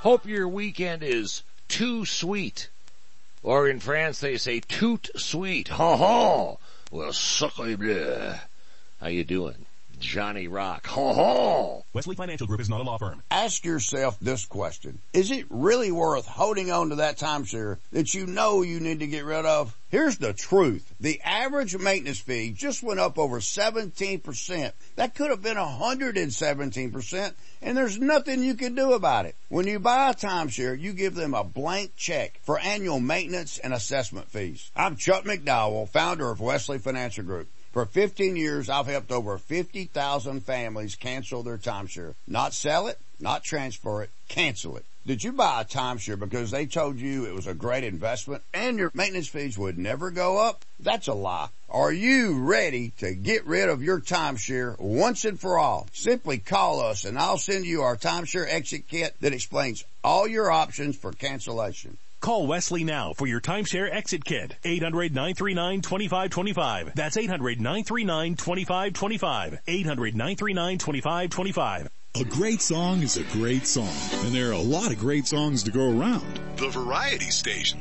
Hope your weekend is too sweet. Or in France they say tout sweet. Ha ha. Well, sacre bleu. How you doing? Johnny Rock. Ha ha. Wesley Financial Group is not a law firm. Ask yourself this question. Is it really worth holding on to that timeshare that you know you need to get rid of? Here's the truth. The average maintenance fee just went up over 17%. That could have been 117%, and there's nothing you can do about it. When you buy a timeshare, you give them a blank check for annual maintenance and assessment fees. I'm Chuck McDowell, founder of Wesley Financial Group. For 15 years, I've helped over 50,000 families cancel their timeshare. Not sell it, not transfer it, cancel it. Did you buy a timeshare because they told you it was a great investment and your maintenance fees would never go up? That's a lie. Are you ready to get rid of your timeshare once and for all? Simply call us and I'll send you our timeshare exit kit that explains all your options for cancellation. Call Wesley now for your timeshare exit kit. 800-939-2525. That's 800-939-2525. 800-939-2525. A great song is a great song, and there are a lot of great songs to go around. The Variety Station.